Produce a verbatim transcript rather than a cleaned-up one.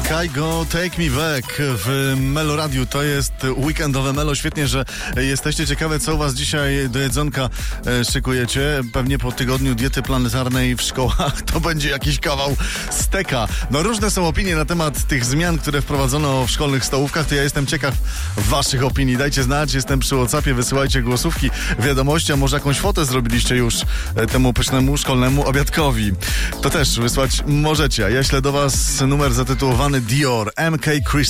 Kygo, Take Me Back w Melo Radiu. To jest weekendowe Melo. Świetnie, że jesteście. Ciekawe, co u was dzisiaj do jedzonka szykujecie. Pewnie po tygodniu diety planetarnej w szkołach to będzie jakiś kawał steka. No różne są opinie na temat tych zmian, które wprowadzono w szkolnych stołówkach. To ja jestem ciekaw waszych opinii. Dajcie znać, jestem przy WhatsAppie, wysyłajcie głosówki, wiadomości, a może jakąś fotę zrobiliście już temu pysznemu szkolnemu obiadkowi. To też wysłać możecie. Ja ślę do was numer zatytułowany Dior, M K Chris.